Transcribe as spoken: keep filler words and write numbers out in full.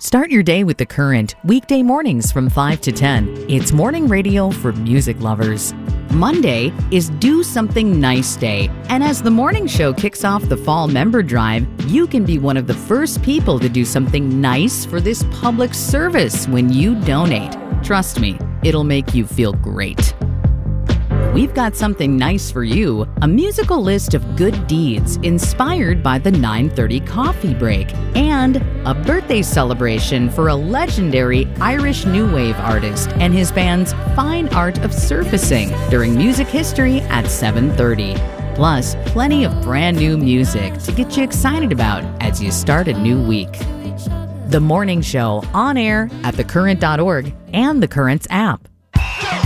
Start your day with The Current, weekday mornings from five to ten. It's morning radio for music lovers. Monday is Do Something Nice Day, and as the morning show kicks off the fall member drive, you can be one of the first people to do something nice for this public service when you donate. Trust me, it'll make you feel great. We've got something nice for you, a musical list of good deeds inspired by the nine thirty coffee break, and a birthday celebration for a legendary Irish new wave artist and his band's Fine Art of Surfacing during Music History at seven thirty. Plus, plenty of brand new music to get you excited about as you start a new week. The Morning Show, on air at the current dot org and the Currents app.